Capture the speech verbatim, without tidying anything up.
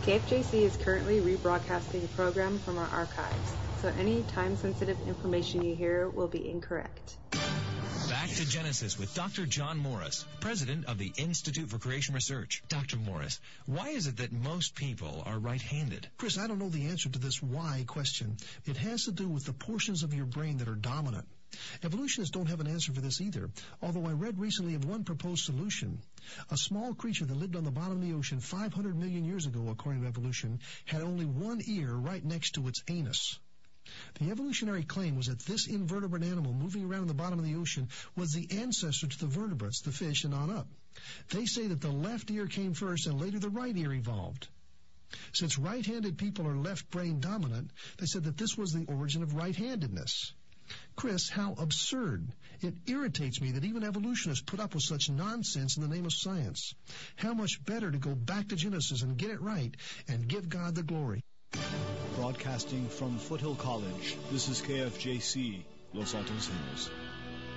K F J C is currently rebroadcasting a program from our archives, so any time-sensitive information you hear will be incorrect. Back to Genesis with Doctor John Morris, president of the Institute for Creation Research. Doctor Morris, why is it that most people are right-handed? Chris, I don't know the answer to this why question. It has to do with the portions of your brain that are dominant. Evolutionists don't have an answer for this either, although I read recently of one proposed solution. A small creature that lived on the bottom of the ocean five hundred million years ago, according to evolution, had only one ear right next to its anus. The evolutionary claim was that this invertebrate animal moving around the bottom of the ocean was the ancestor to the vertebrates, the fish, and on up. They say that the left ear came first and later the right ear evolved. Since right-handed people are left-brain dominant, they said that this was the origin of right-handedness. Chris, how absurd. It irritates me that even evolutionists put up with such nonsense in the name of science. How much better to go back to Genesis and get it right and give God the glory. Broadcasting from Foothill College, this is K F J C, Los Altos Hills.